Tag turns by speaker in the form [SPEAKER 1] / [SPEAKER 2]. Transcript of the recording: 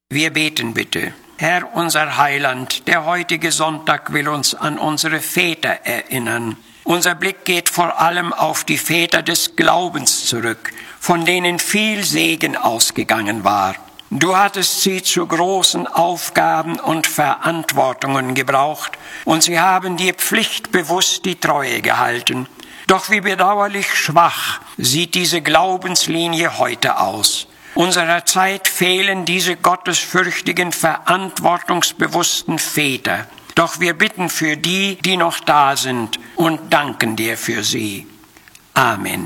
[SPEAKER 1] Wir beten bitte. Herr, unser Heiland, der heutige Sonntag will uns an unsere Väter erinnern. Unser Blick geht vor allem auf die Väter des Glaubens zurück, von denen viel Segen ausgegangen war. Du hattest sie zu großen Aufgaben und Verantwortungen gebraucht, und sie haben dir pflichtbewusst die Treue gehalten. Doch wie bedauerlich schwach sieht diese Glaubenslinie heute aus. Unserer Zeit fehlen diese gottesfürchtigen, verantwortungsbewussten Väter. Doch wir bitten für die, die noch da sind, und danken dir für sie. Amen.